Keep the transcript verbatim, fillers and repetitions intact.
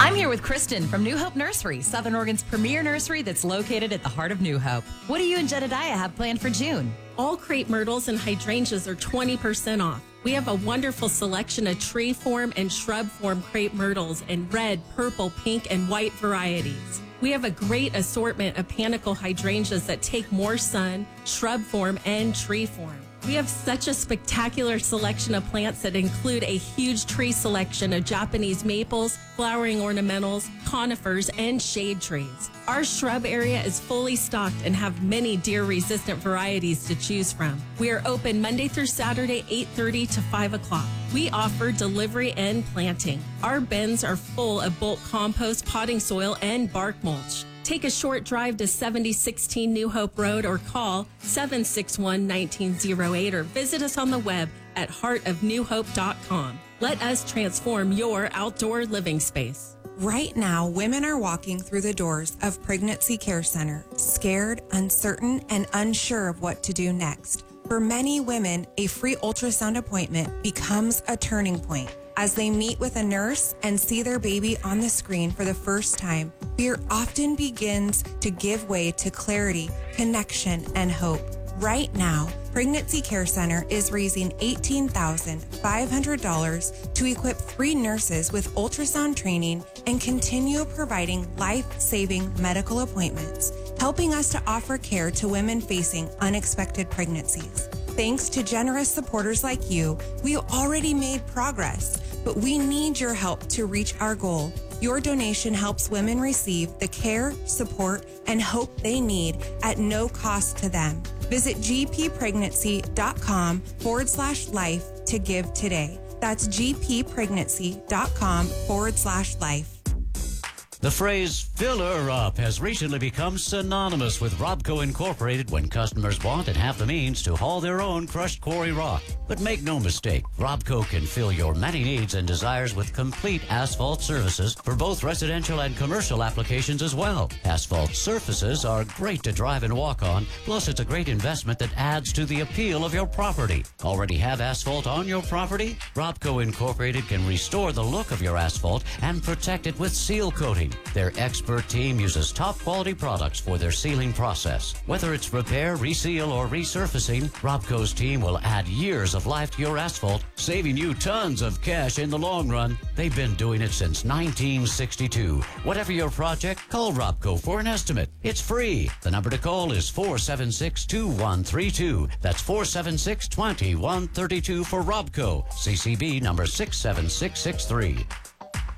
I'm here with Kristen from New Hope Nursery, Southern Oregon's premier nursery that's located at the heart of New Hope. What do you and Jedediah have planned for June? All crepe myrtles and hydrangeas are twenty percent off. We have a wonderful selection of tree form and shrub form crepe myrtles in red, purple, pink, and white varieties. We have a great assortment of panicle hydrangeas that take more sun, shrub form, and tree form. We have such a spectacular selection of plants that include a huge tree selection of Japanese maples, flowering ornamentals, conifers, and shade trees. Our shrub area is fully stocked and have many deer-resistant varieties to choose from. We are open Monday through Saturday, eight thirty to five o'clock. We offer delivery and planting. Our bins are full of bulk compost, potting soil, and bark mulch. Take a short drive to seventy sixteen New Hope Road or call seven six one, one nine zero eight or visit us on the web at heart of new hope dot com. Let us transform your outdoor living space. Right now, women are walking through the doors of Pregnancy Care Center, scared, uncertain, and unsure of what to do next. For many women, a free ultrasound appointment becomes a turning point. As they meet with a nurse and see their baby on the screen for the first time, fear often begins to give way to clarity, connection, and hope. Right now, Pregnancy Care Center is raising eighteen thousand five hundred dollars to equip three nurses with ultrasound training and continue providing life-saving medical appointments, helping us to offer care to women facing unexpected pregnancies. Thanks to generous supporters like you, we already made progress, but we need your help to reach our goal. Your donation helps women receive the care, support, and hope they need at no cost to them. Visit gppregnancy.com forward slash life to give today. That's gppregnancy.com forward slash life. The phrase fill her up has recently become synonymous with Robco Incorporated when customers want and have the means to haul their own crushed quarry rock. But make no mistake, Robco can fill your many needs and desires with complete asphalt services for both residential and commercial applications as well. Asphalt surfaces are great to drive and walk on, plus it's a great investment that adds to the appeal of your property. Already have asphalt on your property? Robco Incorporated can restore the look of your asphalt and protect it with seal coating. Their expert team uses top quality products for their sealing process. Whether it's repair, reseal, or resurfacing, Robco's team will add years of life to your asphalt, saving you tons of cash in the long run. They've been doing it since nineteen sixty-two. Whatever your project, call Robco for an estimate. It's free. The number to call is four seven six, two one three two. That's four seven six, two one three two for Robco. C C B number six seven six six three.